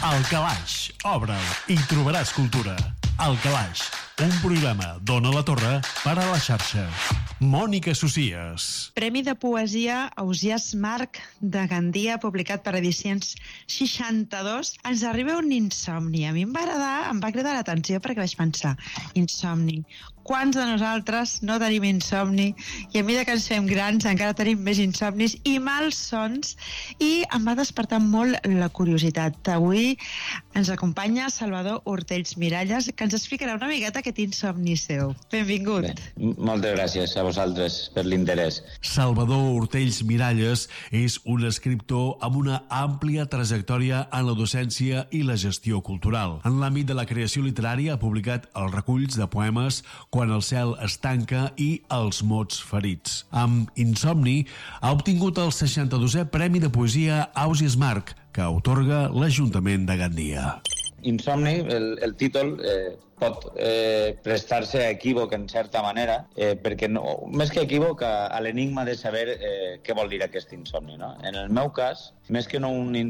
Al Calaix, obre'l i trobaràs cultura. Al Calaix, un programa d'Ona La Torre per a la xarxa. Mònica Socias. Premi de Poesia Ausiàs Marc de Gandia, publicat per Edicions 62. Ens arriba un insomni. A mi em va cridar l'atenció perquè vaig pensar, insomni. Quants de nosaltres no tenim insomni? I a mesura que ens fem grans encara tenim més insomnis i malsons, i em va despertar molt la curiositat. Avui ens acompanya Salvador Ortells Miralles, que ens explicarà una miqueta aquest insomni seu. Benvingut. Bé, moltes gràcies a vosaltres per l'interès. Salvador Ortells Miralles és un escriptor amb una àmplia trajectòria en la docència i la gestió cultural. En l'àmbit de la creació literària ha publicat els reculls de poemes Quan el cel es tanca i Els mots ferits. Amb Insomni ha obtingut el 62è Premi de Poesia Ausiàs Marc, que atorga l'Ajuntament de Gandia. Insomni, el títol pot prestar-se a equívoc en certa manera, perquè no, més que equívoc, a l'enigma de saber què vol dir aquest insomni, no? En el meu cas, més que no un